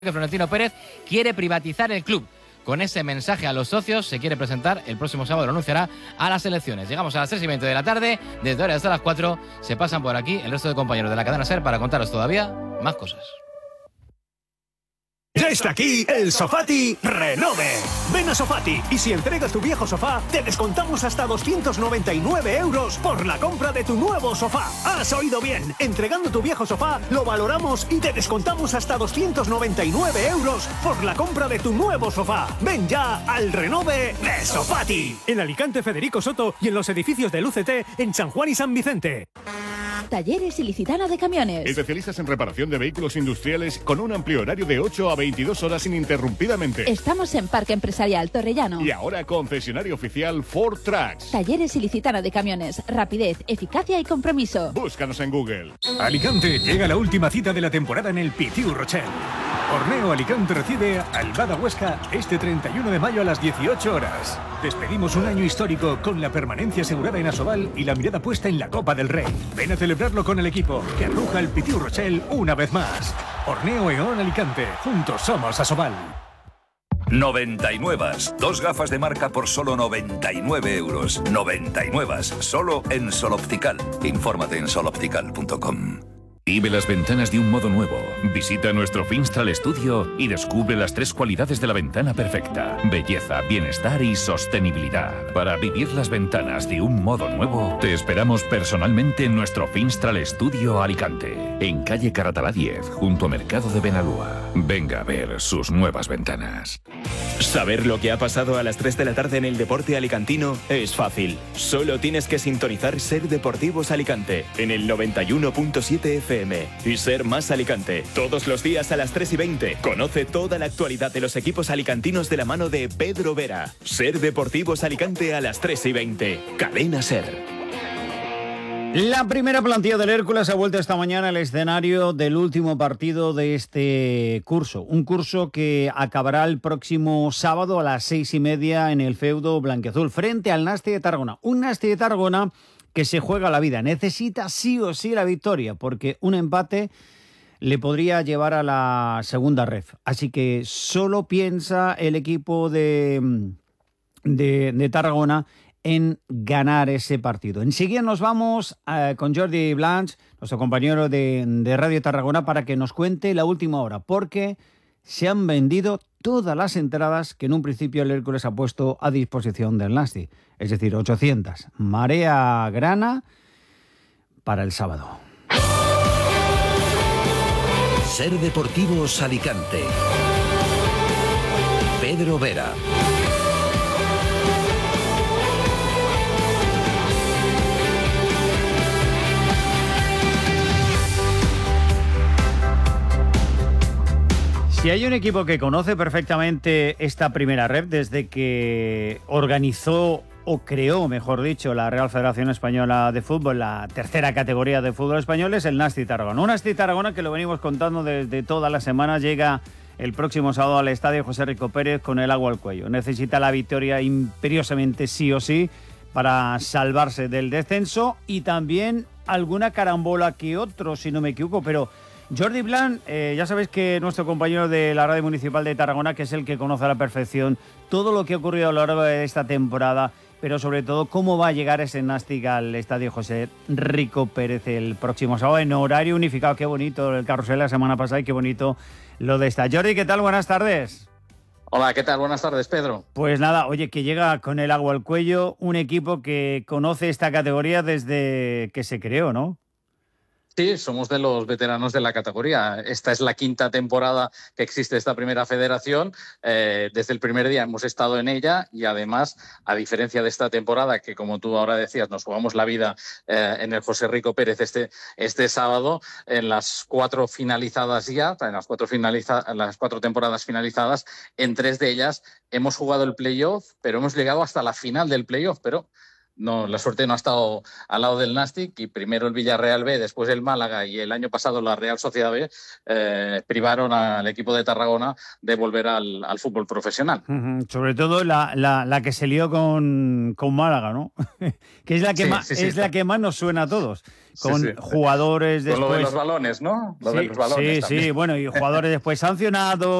que Florentino Pérez quiere privatizar el club. Con ese mensaje a los socios se quiere presentar el próximo sábado, lo anunciará a las elecciones. Llegamos a las 3:20 de la tarde, desde ahora hasta las 4 se pasan por aquí el resto de compañeros de la cadena SER para contaros todavía más cosas. Ya está aquí el Sofati Renove. Ven a Sofati y si entregas tu viejo sofá, te descontamos hasta 299 € por la compra de tu nuevo sofá. ¿Has oído bien? Entregando tu viejo sofá, lo valoramos y te descontamos hasta 299 € por la compra de tu nuevo sofá. Ven ya al Renove de Sofati. En Alicante, Federico Soto y en los edificios del UCT en San Juan y San Vicente. Talleres Ilicitana de Camiones. Especialistas en reparación de vehículos industriales con un amplio horario de 8 a 22 horas ininterrumpidamente. Estamos en Parque Empresarial Torrellano. Y ahora concesionario oficial Ford Trucks. Talleres Ilicitana de Camiones. Rapidez, eficacia y compromiso. Búscanos en Google. Alicante, llega la última cita de la temporada en el Pitiu Rochelle. Horneo Alicante recibe al Bada Huesca este 31 de mayo a las 18 horas. Despedimos un año histórico con la permanencia asegurada en Asobal y la mirada puesta en la Copa del Rey. Ven a celebrarlo con el equipo que ruja el Pitiu Rochelle una vez más. Horneo Eón Alicante, juntos somos Asobal. 99. Dos gafas de marca por solo 99 €. 99. Solo en Sol Optical. Infórmate en soloptical.com. Vive las ventanas de un modo nuevo. Visita nuestro Finstral Studio y descubre las 3 cualidades de la ventana perfecta: belleza, bienestar y sostenibilidad. Para vivir las ventanas de un modo nuevo, te esperamos personalmente en nuestro Finstral Studio Alicante, en calle Caratalá 10, junto a Mercado de Benalúa. Venga a ver sus nuevas ventanas. Saber lo que ha pasado a las 3 de la tarde en el deporte alicantino es fácil. Solo tienes que sintonizar Ser Deportivos Alicante en el 91.7 FM y Ser Más Alicante. Todos los días a las 3:20. Conoce toda la actualidad de los equipos alicantinos de la mano de Pedro Vera. Ser Deportivos Alicante a las 3:20. Cadena Ser. La primera plantilla del Hércules ha vuelto esta mañana al escenario del último partido de este curso. Un curso que acabará el próximo sábado a las 6:30 en el feudo blanquiazul, frente al Nasti de Tarragona. Un Nasti de Tarragona que se juega la vida. Necesita sí o sí la victoria, porque un empate le podría llevar a la segunda ref. Así que solo piensa el equipo de Tarragona en ganar ese partido. Enseguida nos vamos con Jordi Blanch, nuestro compañero de Radio Tarragona, para que nos cuente la última hora, porque se han vendido todas las entradas que en un principio el Hércules ha puesto a disposición del Nasti, es decir, 800. Marea grana para el sábado. Ser Deportivos Alicante. Pedro Vera. Si hay un equipo que conoce perfectamente esta primera ref desde que organizó o creó, mejor dicho, la Real Federación Española de Fútbol, la tercera categoría de fútbol español, es el Nasti Tarragona. Un Nasti Tarragona que lo venimos contando desde toda la semana, llega el próximo sábado al estadio José Rico Pérez con el agua al cuello. Necesita la victoria imperiosamente sí o sí para salvarse del descenso y también alguna carambola que otro, si no me equivoco, pero Jordi Blanch, ya sabéis que nuestro compañero de la Radio Municipal de Tarragona, que es el que conoce a la perfección todo lo que ha ocurrido a lo largo de esta temporada, pero sobre todo cómo va a llegar ese Nasti al estadio José Rico Pérez el próximo sábado en horario unificado. Qué bonito el carrusel la semana pasada y qué bonito lo de esta. Jordi, ¿qué tal? Buenas tardes. Hola, ¿qué tal? Buenas tardes, Pedro. Pues nada, oye, que llega con el agua al cuello, un equipo que conoce esta categoría desde que se creó, ¿no? Sí, somos de los veteranos de la categoría. Esta es la quinta temporada que existe esta primera federación. Desde el primer día hemos estado en ella y además, a diferencia de esta temporada, que como tú ahora decías, nos jugamos la vida en el José Rico Pérez este sábado, en las 4 finalizadas ya, en las 4 temporadas finalizadas, en 3 de ellas hemos jugado el playoff, pero hemos llegado hasta la final del playoff, pero la suerte no ha estado al lado del Nàstic, y primero el Villarreal B, después el Málaga y el año pasado la Real Sociedad B privaron al equipo de Tarragona de volver al fútbol profesional. Sobre todo la que se lió con Málaga, ¿no? Que es la que la que más nos suena a todos. Con jugadores después... Con lo de los balones, ¿no? Lo de los balones sí, bueno, y jugadores después sancionados.